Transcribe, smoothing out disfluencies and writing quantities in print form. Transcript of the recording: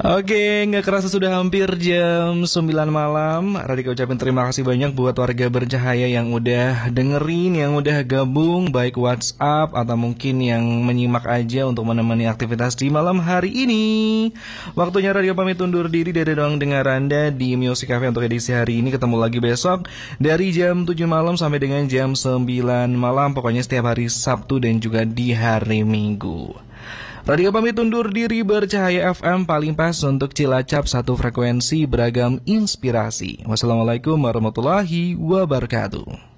Oke, nggak kerasa sudah hampir jam 9 malam. Radika ucapin terima kasih banyak buat warga bercahaya yang udah dengerin, yang udah gabung, baik WhatsApp atau mungkin yang menyimak aja untuk menemani aktivitas di malam hari ini. Waktunya Radika pamit undur diri dari ruang dengar Anda di Music Cafe untuk edisi hari ini. Ketemu lagi besok dari jam 7 malam sampai dengan jam 9 malam. Pokoknya setiap hari Sabtu dan juga di hari Minggu. Radika pamit undur diri, Bercahaya FM paling pas untuk Cilacap, satu frekuensi beragam inspirasi. Wassalamualaikum warahmatullahi wabarakatuh.